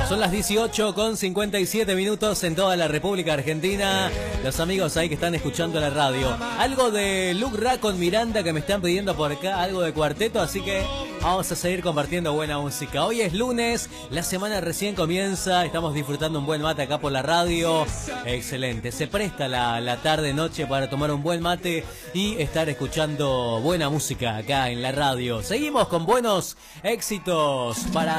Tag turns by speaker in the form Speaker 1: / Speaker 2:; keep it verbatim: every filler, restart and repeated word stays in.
Speaker 1: Son las dieciocho con cincuenta y siete minutos en toda la República Argentina. Los amigos ahí que están escuchando la radio. Algo de Luke Ra con Miranda que me están pidiendo por acá, algo de cuarteto, así que vamos a seguir compartiendo buena música. Hoy es lunes, la semana recién comienza, estamos disfrutando un buen mate acá por la radio. Excelente, se presta la, la tarde, noche para tomar un buen mate y estar escuchando buena música acá en la radio. Seguimos con buenos éxitos para